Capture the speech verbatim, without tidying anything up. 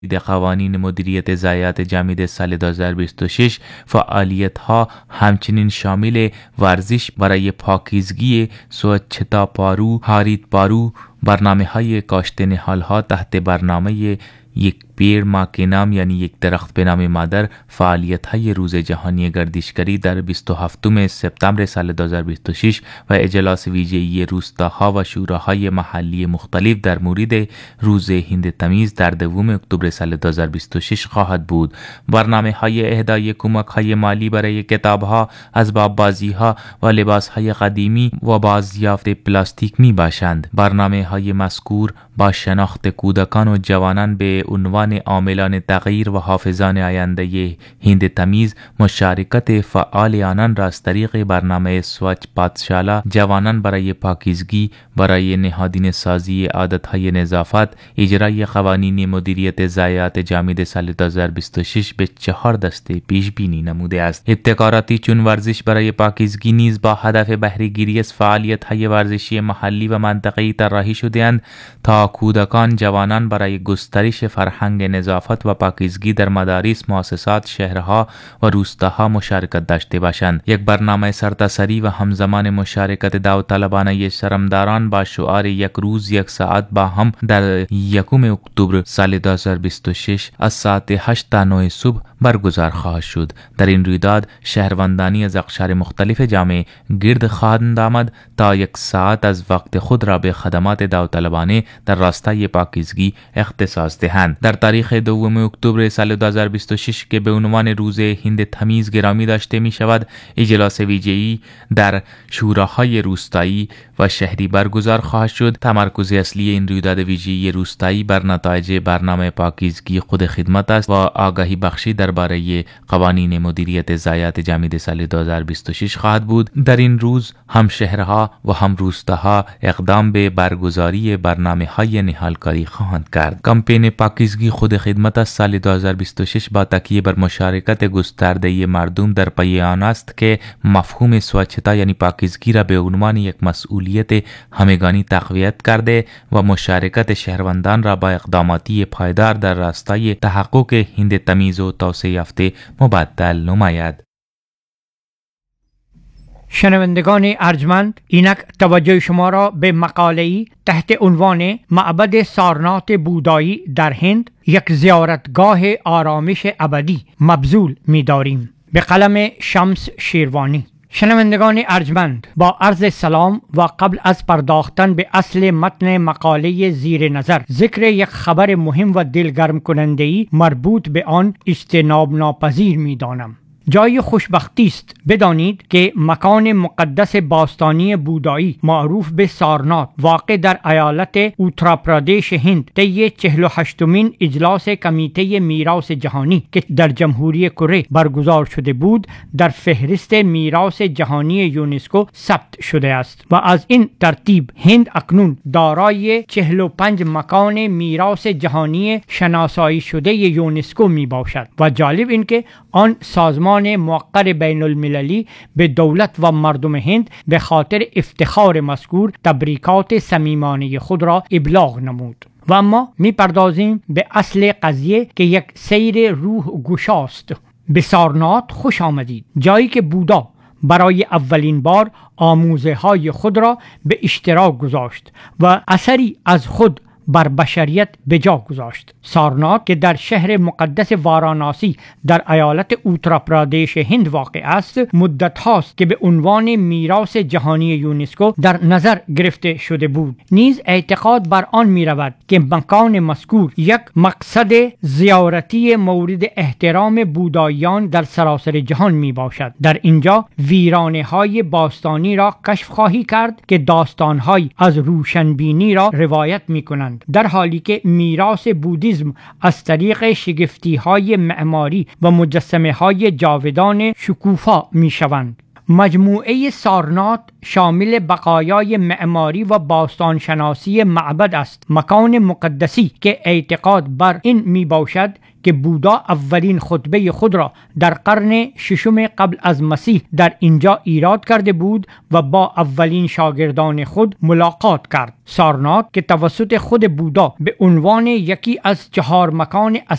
در قوانین مدیریت ضایعات جمعی سال دو هزار و بیست و شش فعالیت ها همچنین شامل ورزش برای پاکیزگی سوچتا پارو، هارید پارو، برنامه های کاشت نهال ها تحت برنامه یک پیر ما که نام یعنی یک درخت به نام مادر، فعالیت های روز جهانی گردشگری در بیست و هفتم سپتامبر سال دو هزار و بیست و شش و اجلاس ویژه‌ای روستاها و شوراهای محلی مختلف در مورد روز هند تمیز در دوم اکتبر سال دو هزار و بیست و شش خواهد بود. برنامه های اهدای کمک های مالی برای کتاب ها، اسباب بازی ها و لباس های قدیمی و بازیافت پلاستیک می باشند. برنامه های مذکور با شناخت کودکان و جوانان به عنوان عاملان تغییر و حافظان آینده هند تمیز، مشارکت فعال آنان را از طریق برنامه سوچ پاتشالا، جوانان برای پاکیزگی، برای نهادین سازی عادتهای نظافت، اجرای قوانین مدیریت ضایعات جمعی سال دو هزار و بیست و شش به چهار دسته پیش بینی نموده است. ابتکاراتی چون ورزش برای پاکیزگی نیز با هدف بهره‌گیری از فعالیت‌های ورزشی محلی و منطقه‌ای طراحی شده‌اند تا کودکان، جوانان برای گسترش فرهنگ نظافت و پاکیزگی در مدارس، مؤسسات، شهرها و روستاها مشارکت داشته باشند. یک برنامه سرتاسری و همزمان مشارکت داوطلبانه شرمداران با شعار یک روز یک ساعت با هم در یکم اکتبر سال دو هزار و بیست و شش از ساعت هشت تا نه صبح برگزار خواهد شد. در این رویداد شهروندانی از اقشار مختلف جامعه گرد خواهند آمد تا یک ساعت از وقت خود را به خدمات داوطلبانه در راستای پاکیزگی اختصاص دهند. در تاریخ دوم اکتبر سال دو هزار و بیست و شش که به عنوان روز هند تمیز گرامی داشته می شود، اجلاس ویژه‌ای در شوراهای روستایی و شهری برگزار خواهد شد. تمرکز اصلی این رویداد ویژه‌ای روستایی بر نتایج برنامه پاکیزگی خود خدمت است و آگاهی بخشی درباره قوانین مدیریت ضایعات جمعی سال دو هزار و بیست و شش خواهد بود. در این روز هم شهرها و هم روستاها اقدام به برگزاری برنامه‌های نهالکاری خواهند کرد. کمپین پاکیزگی خود خدمت از سال دو هزار و بیست و شش با تکیه بر مشارکت گسترده مردم در پی آن است که مفهوم سوچتا یعنی پاکیزگی را به عنوان یک مسئولیت همگانی تقویت کرده و مشارکت شهروندان را با اقداماتی پایدار در راستای تحقق هند تمیز و توسعه یافته مبدل نماید. شنوندگان ارجمند، اینک توجه شما را به مقاله‌ای تحت عنوان معبد سارنات بودایی در هند، یک زیارتگاه آرامش ابدی مبذول می داریم، به قلم شمس شیروانی. شنوندگان ارجمند، با عرض سلام و قبل از پرداختن به اصل متن مقاله زیر نظر، ذکر یک خبر مهم و دلگرم کننده‌ای مربوط به آن اجتناب ناپذیر می دانم. جای خوشبختی است بدانید که مکان مقدس باستانی بودایی معروف به سارنات واقع در ایالت اوتراپرادیش هند طی چهل و هشتمین اجلاس کمیته میراث جهانی که در جمهوری کره برگزار شده بود در فهرست میراث جهانی یونسکو ثبت شده است و از این ترتیب هند اکنون دارای چهل و پنج مکان میراث جهانی شناسایی شده یونسکو می باشد و جالب این که آن سازمان موقر بین المللی به دولت و مردم هند به خاطر افتخار مذکور تبریکات صمیمانه خود را ابلاغ نمود. و اما می پردازیم به اصل قضیه که یک سیر روح گشاست. به سارنات خوش آمدید، جایی که بودا برای اولین بار آموزه های خود را به اشتراک گذاشت و اثری از خود بر بشریت به جا گذاشت. سارنات که در شهر مقدس واراناسی در ایالت اوتراپرادیش هند واقع است، مدت هاست که به عنوان میراث جهانی یونسکو در نظر گرفته شده بود. نیز اعتقاد بر آن می رود که مکان مذکور یک مقصد زیارتی مورد احترام بوداییان در سراسر جهان می باشد. در اینجا ویرانه های باستانی را کشف خواهی کرد که داستان های از روشنبینی را روایت می کنند، در حالی که میراث بودیسم از طریق شگفتی های معماری و مجسمه های جاودان شکوفا می شوند. مجموعه سارنات شامل بقایای معماری و باستانشناسی معبد است، مکان مقدسی که اعتقاد بر این می باشد که بودا اولین خطبه خود را در قرن ششم قبل از مسیح در اینجا ایراد کرده بود و با اولین شاگردان خود ملاقات کرد. سارنات که توسط خود بودا به عنوان یکی از چهار مکان